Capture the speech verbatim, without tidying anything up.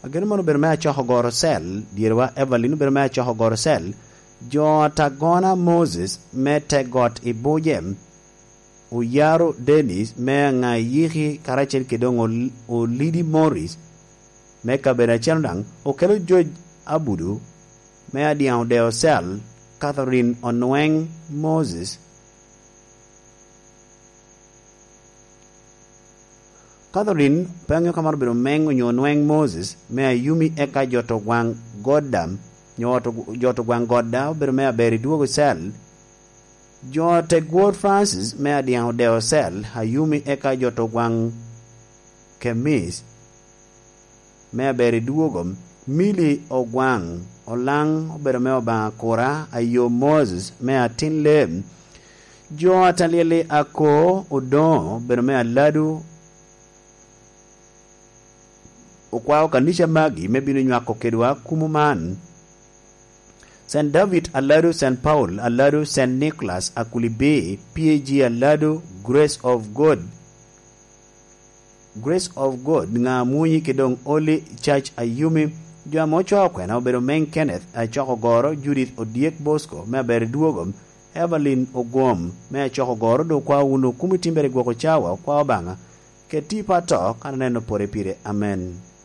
Ageno mano ber me achoho goro sel, dierwa Evelyn ber me achoho goro sel, jo tagona Moses me te got ibujem, uyaro Dennis me nga yihi karachel kidong o Lidi Morris, me kabera chendang, o kelo George Abudu, me adiang deo sel, Catherine Onweng Moses, Catherine penyo kamar biro mengo nyonweng Moses me ayumi eka joto gwang Goddam nyoto joto gwang Godda biro me aberi duogo sel jote Gwod Francis me adiang deo sel ayumi eka joto gwang Kemis me aberi duogo Mili ogwang olang biro me oba kora ayo Moses me atin lem jo ataliele ako odon biro me aladu ukwao kanisha magi mebino nywako kedwa kumuman Saint David alado Saint Paul alado Saint Nicholas akulibe P A G alado Grace of God Grace of God nga munyi kedong Holy Church ayumi jwa mocho kwena obero men Kenneth achoko goro Judith Odiek Bosco me ber duogom Evelyn Ogom me achoko goro do kwa uno kumitimbere gwoko chawa kwa obanga keti pato kaneno pore pire amen.